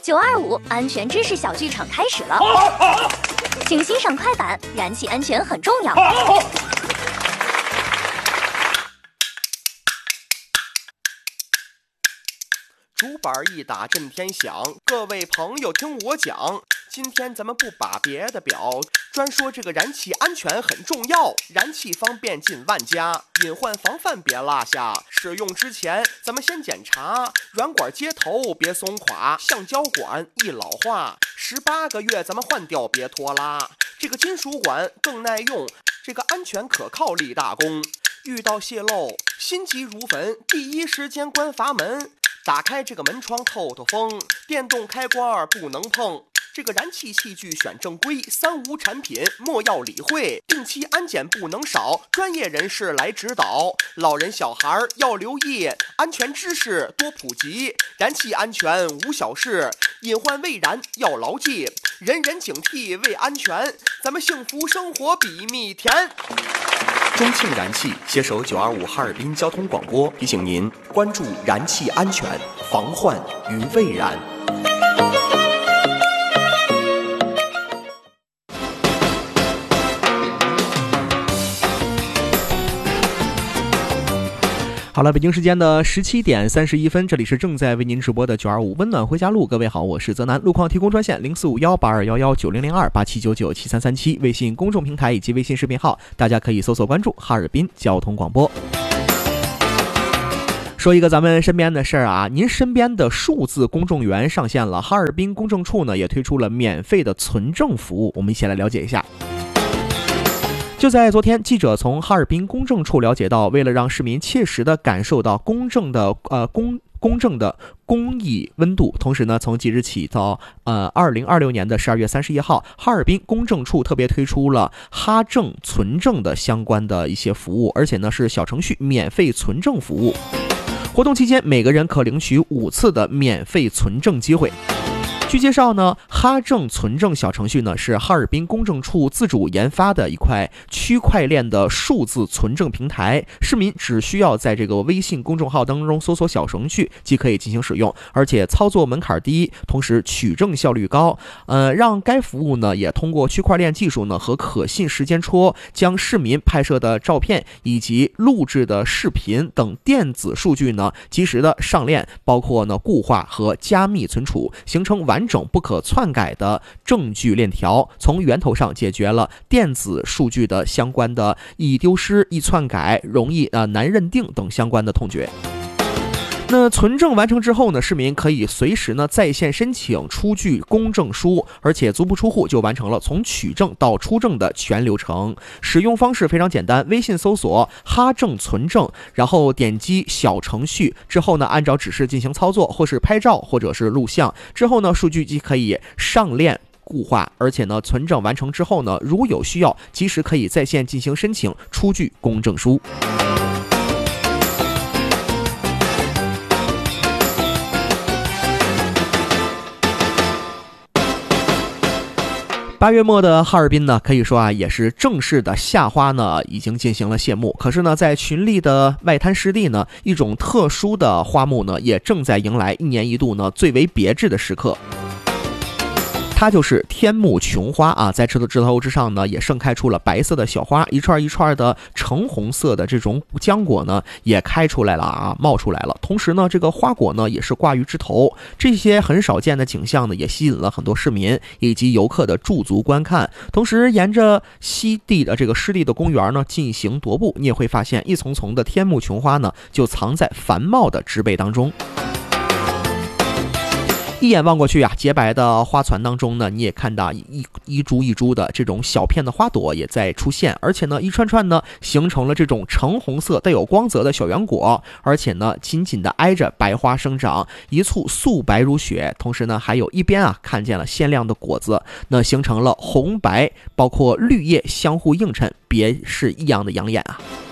925安全知识小剧场开始了，请欣赏快板，燃气安全很重要。 竹板一打震天响，各位朋友听我讲，今天咱们不把别的表，专说这个燃气安全很重要，燃气方便进万家，隐患防范别落下，使用之前咱们先检查，软管接头别松垮，橡胶管易老化，18个月咱们换掉别拖拉，这个金属管更耐用，这个安全可靠立大功，遇到泄漏心急如焚，第一时间关阀门，打开这个门窗透透风，电动开关不能碰，这个燃气器具选正规，3无产品莫要理会，定期安检不能少，专业人士来指导，老人小孩要留意，安全知识多普及，燃气安全无小事，隐患未然要牢记，人人警惕为安全，咱们幸福生活比蜜甜。中庆燃气携手925哈尔滨交通广播提醒您关注燃气安全，防患于未然。 好了，北京时间的17点31分，这里是正在为您直播的925温暖回家路。各位好，我是泽南，路况提供专线04518211900287997337，微信公众平台以及微信视频号，大家可以搜索关注哈尔滨交通广播。说一个咱们身边的事儿啊，您身边的数字公证员上线了，哈尔滨公证处呢也推出了免费的存证服务，我们一起来了解一下。就在昨天，记者从哈尔滨公证处了解到，为了让市民切实地感受到公证的公益温度，同时呢，从即日起到2026年的12月31号，哈尔滨公证处特别推出了哈证存证的相关的一些服务，而且呢是小程序免费存证服务。活动期间，每个人可领取5次的免费存证机会。据介绍呢，哈证存证小程序呢是哈尔滨公证处自主研发的一块区块链的数字存证平台，市民只需要在这个微信公众号当中搜索小程序即可以进行使用，而且操作门槛低，同时取证效率高，让该服务呢也通过区块链技术呢和可信时间戳，将市民拍摄的照片以及录制的视频等电子数据呢及时的上链，包括呢固化和加密存储，形成完整不可篡改的证据链条，从源头上解决了电子数据的相关的易丢失、易篡改、容易难认定等相关的痛诀。那存证完成之后呢，市民可以随时呢在线申请出具公证书，而且足不出户就完成了从取证到出证的全流程。使用方式非常简单，微信搜索哈证存证，然后点击小程序之后呢，按照指示进行操作，或是拍照或者是录像，之后呢数据即可以上链固化，而且呢存证完成之后呢，如有需要及时可以在线进行申请出具公证书。8月末的哈尔滨呢，可以说啊，也是正式的夏花呢已经进行了谢幕。可是呢，在群力的外滩湿地呢，一种特殊的花木呢，也正在迎来1年1度呢最为别致的时刻。它就是天目琼花啊，在枝头之上呢，也盛开出了白色的小花，一串一串的橙红色的这种浆果呢，也开出来了啊，冒出来了。同时呢，这个花果呢，也是挂于枝头。这些很少见的景象呢，也吸引了很多市民以及游客的驻足观看。同时，沿着西地的这个湿地的公园呢，进行踱步，你也会发现一丛丛的天目琼花呢，就藏在繁茂的植被当中。一眼望过去啊，洁白的花丛当中呢，你也看到一株一株的这种小片的花朵也在出现，而且呢，一串串呢形成了这种橙红色带有光泽的小圆果，而且呢，紧紧的挨着白花生长，一簇素白如雪。同时呢，还有一边啊看见了鲜亮的果子，那形成了红白包括绿叶相互映衬，别是异样的养眼啊。